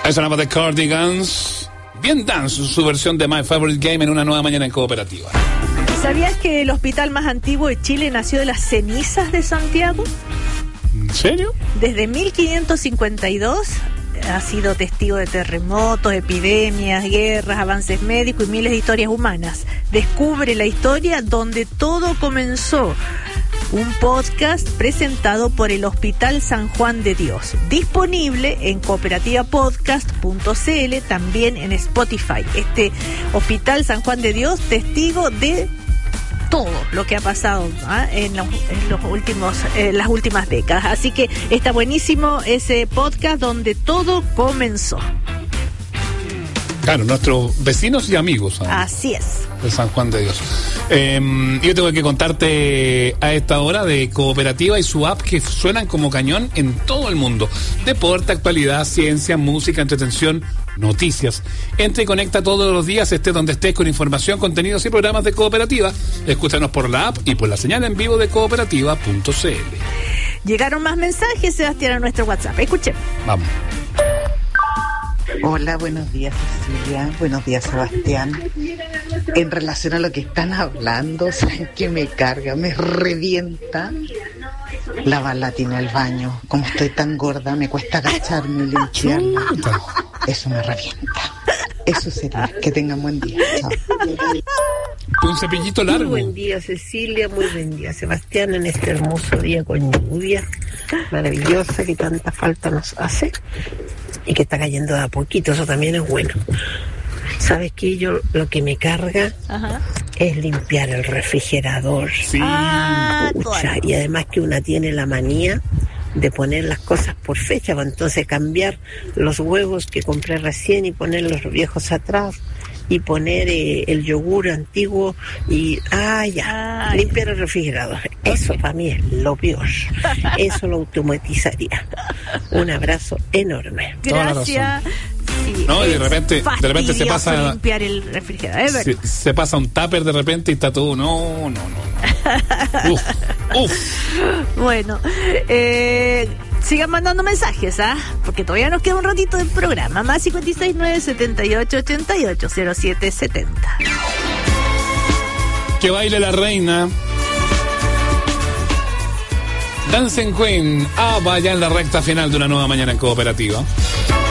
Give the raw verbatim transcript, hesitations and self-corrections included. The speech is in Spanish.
Es una de Cardigans. Bien dance, su versión de My Favorite Game en una nueva mañana en Cooperativa. ¿Sabías que el hospital más antiguo de Chile nació de las cenizas de Santiago? ¿En serio? Desde mil quinientos cincuenta y dos ha sido testigo de terremotos, epidemias, guerras, avances médicos y miles de historias humanas. Descubre la historia donde todo comenzó. Un podcast presentado por el Hospital San Juan de Dios, disponible en cooperativa podcast punto c l, también en Spotify. Este Hospital San Juan de Dios, testigo de todo lo que ha pasado ¿ah? en, los, en los últimos, eh, las últimas décadas. Así que está buenísimo ese podcast donde todo comenzó. Claro, nuestros vecinos y amigos. ¿sabes? Así es. De San Juan de Dios. Eh, yo tengo que contarte a esta hora de Cooperativa y su app que suenan como cañón en todo el mundo. Deporte, actualidad, ciencia, música, entretención, noticias. Entra y conecta todos los días, estés donde estés, con información, contenidos y programas de Cooperativa. Escúchanos por la app y por la señal en vivo de cooperativa punto c l. Llegaron más mensajes, Sebastián, a nuestro WhatsApp. Escuchen. Vamos. Hola, buenos días, Cecilia. Buenos días, Sebastián. En relación a lo que están hablando, ¿saben qué me carga? Me revienta la balatina del baño. Como estoy tan gorda, me cuesta agacharme y limpiarla. Eso me revienta. Eso sería. Que tengan buen día. Chao. Un cepillito largo. Muy buen día, Cecilia. Muy buen día, Sebastián, en este hermoso día con lluvia maravillosa que tanta falta nos hace y que está cayendo de a poquito. Eso también es bueno. ¿Sabes qué? Yo lo que me carga Ajá. es limpiar el refrigerador. Sí. Ah, Pucha, y además que una tiene la manía de poner las cosas por fecha, entonces cambiar los huevos que compré recién y poner los viejos atrás y poner eh, el yogur antiguo y ah ya Ay. limpiar el refrigerador. Eso para mí es lo peor. Eso lo automatizaría. Un abrazo enorme. Gracias. Sí, no, y de repente, de repente se pasa limpiar el refrigerador. Se, se pasa un tupper de repente y está todo. No, no, no. no. Uf, uf. Bueno, eh, sigan mandando mensajes, ¿ah? Porque todavía nos queda un ratito del programa. Más cincuenta y seis, nueve setenta y ocho, ochenta y ocho, cero siete setenta. Que baile la reina. Dancing Queen. Ah, vaya en la recta final de una nueva mañana en Cooperativa.